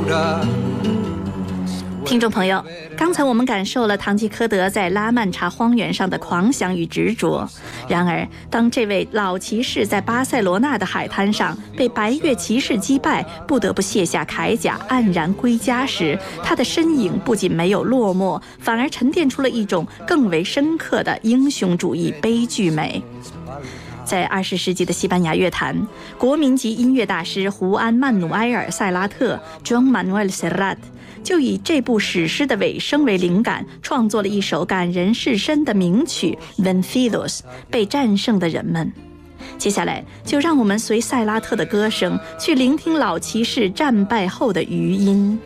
听众朋友，刚才我们感受了堂吉诃德在拉曼查荒原上的狂想与执着。然而，当这位老骑士在巴塞罗那的海滩上被白月骑士击败，不得不卸下铠甲，黯然归家时，他的身影不仅没有落寞，反而沉淀出了一种更为深刻的英雄主义悲剧美。在20世纪的西班牙乐坛，国民级音乐大师胡安·曼努埃尔·塞拉特 （Joan Manuel Serrat） 就以这部史诗的尾声为灵感，创作了一首感人至深的名曲《Vencidos》，被战胜的人们。接下来，就让我们随塞拉特的歌声，去聆听老骑士战败后的余音。